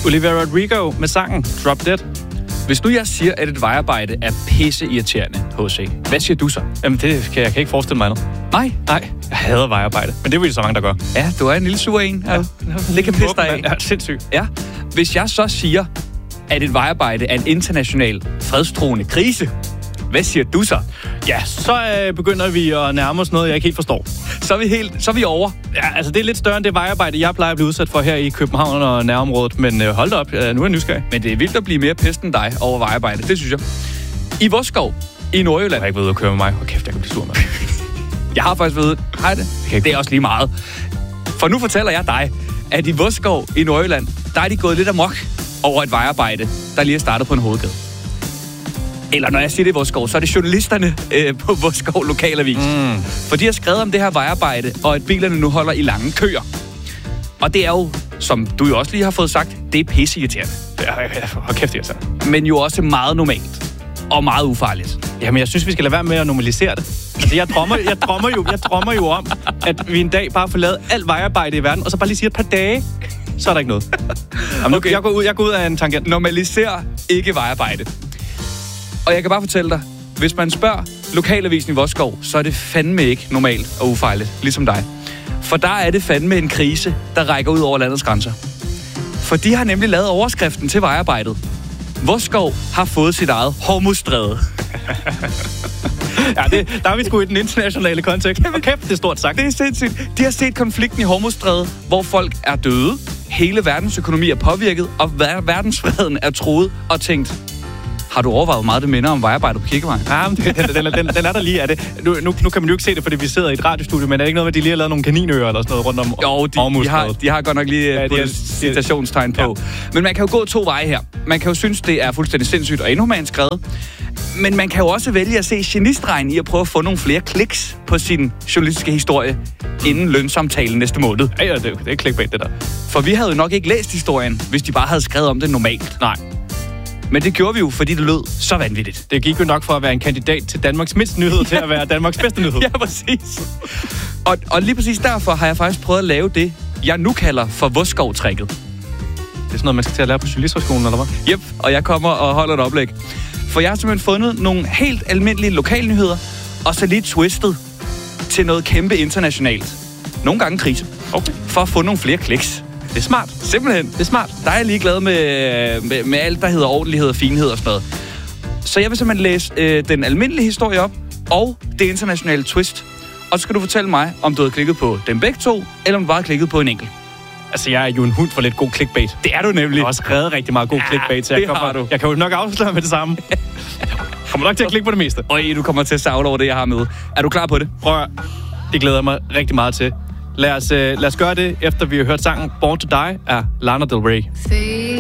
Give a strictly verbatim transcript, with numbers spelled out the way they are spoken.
Olivia Rodrigo med sangen Drop Dead. Hvis nu jeg siger, at et vejarbejde er pisseirriterende, H C, hvad siger du så? Jamen, det kan jeg kan ikke forestille mig andet. Nej. Nej, jeg hader vejarbejde. Men det er jo så mange, der gør. Ja, du er en lille sur en. Ja. Det kan pisse dig af. Ja, sindssygt. Ja. Hvis jeg så siger, at et vejarbejde er en international fredstruende krise, hvad siger du så? Ja, så øh, begynder vi at nærme os noget, jeg ikke helt forstår. Så er vi helt, så er vi over. Ja, altså det er lidt større end det vejarbejde, jeg plejer at blive udsat for her i København og nærområdet. Men øh, hold da op, øh, nu er jeg nysgerrig. Men det er vildt at blive mere pest end dig over vejarbejde, det synes jeg. I Vodskov i Nordjylland. Jeg har ikke været ude at køre med mig. Hvor kæft, jeg kan blive sur med. Jeg har faktisk ved, hej det. Det er også lige meget. For nu fortæller jeg dig, at i Vodskov i Nordjylland, der er de gået lidt amok over et vejarbejde, der lige er startet på en hovedgade. Eller når jeg siger det i Vodskov, så er det journalisterne øh, på Vodskov Lokalavis. Mm. For de har skrevet om det her vejarbejde, og at bilerne nu holder i lange køer. Og det er jo, som du jo også lige har fået sagt, det er pisseirriterende. Hvor kæft, jeg så. Men jo også meget normalt. Og meget ufarligt. Jamen, jeg synes, vi skal lade være med at normalisere det. Altså, jeg drømmer, jeg drømmer, jo, jeg drømmer jo om, at vi en dag bare får lavet alt vejarbejde i verden, og så bare lige siger et par dage, så er der ikke noget. Jamen, okay. jeg, går ud, jeg går ud af en tangent. Normaliser ikke vejarbejde. Og jeg kan bare fortælle dig, hvis man spørger Lokalavisen i Vodskov, så er det fandme ikke normalt og ufarligt, ligesom dig. For der er det fandme en krise, der rækker ud over landets grænser. For de har nemlig lavet overskriften til vejarbejdet. Vodskov har fået sit eget Hormuzstræde. Ja, det, der er vi sgu i den internationale kontekst. Okay, det er stort sagt. Det er sindssygt. De har set konflikten i Hormuzstrædet, hvor folk er døde, hele verdens økonomi er påvirket, og verdensfreden er truet, og tænkt, har du overvejet, hvor meget det minder om vejarbejde på Kirkevej? Ja, men den, den, den, den er der lige. Er det, nu, nu, nu kan man jo ikke se det, fordi vi sidder i et radiostudio, men er det ikke noget med, at de lige har lavet nogle kaninører eller sådan noget rundt om? Jo, de, de, har, de har godt nok lige ja, et citationstegn på. Ja. Men man kan jo gå to veje her. Man kan jo synes, det er fuldstændig sindssygt og inhumant skrevet. Men man kan jo også vælge at se genistregen i at prøve at få nogle flere kliks på sin journalistiske historie inden lønsamtalen næste måned. Ja, ja, det, det er clickbait, det der. For vi havde jo nok ikke læst historien, hvis de bare havde skrevet om det normalt. Nej. Men det gjorde vi jo, fordi det lød så vanvittigt. Det gik jo nok for at være en kandidat til Danmarks mindste nyhed til at være Danmarks bedste nyhed. Ja, præcis. Og, og lige præcis derfor har jeg faktisk prøvet at lave det, jeg nu kalder for Vodskov-tricket. Det er sådan noget, man skal til at lære på journalisthøjskolen, eller hvad? Jep, og jeg kommer og holder et oplæg. For jeg har simpelthen fundet nogle helt almindelige lokalnyheder, og så lige twistet til noget kæmpe internationalt. Nogle gange krise. Okay. For at få nogle flere kliks. Det er smart. Simpelthen. Det er smart. Der er jeg ligeglad med, med, med alt, der hedder ordentlighed og finhed og sådan noget. Så jeg vil simpelthen læse øh, den almindelige historie op, og det internationale twist. Og så skal du fortælle mig, om du havde klikket på dem begge to, eller om du bare havde klikket på en enkelt. Altså, jeg er jo en hund for lidt god clickbait. Det er du nemlig. Jeg har også skrevet rigtig meget god ja, clickbait, så jeg, kommer, du. jeg kan jo nok afsløre med det samme. Kommer nok til at klikke på det meste. Øj, du kommer til at savle over det, jeg har med. Er du klar på det? Prøv at, det glæder jeg mig rigtig meget til. Lad os, uh, lad os gøre det, efter vi har hørt sangen Born to Die af Lana Del Rey.